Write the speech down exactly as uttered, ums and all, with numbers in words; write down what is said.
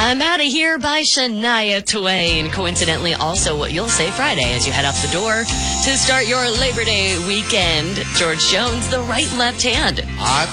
I'm Out of Here by Shania Twain. Coincidentally, also what you'll say Friday as you head out the door to start your Labor Day weekend. George Jones, The Right Left Hand. I